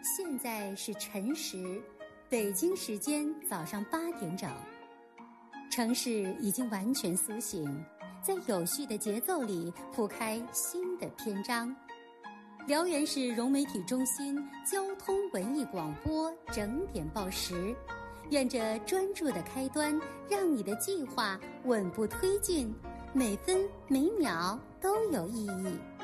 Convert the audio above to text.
现在是晨时，北京时间早上8点整。城市已经完全苏醒，在有序的节奏里铺开新的篇章。辽源市融媒体中心交通文艺广播整点报时，愿这专注的开端让你的计划稳步推进，每分每秒都有意义。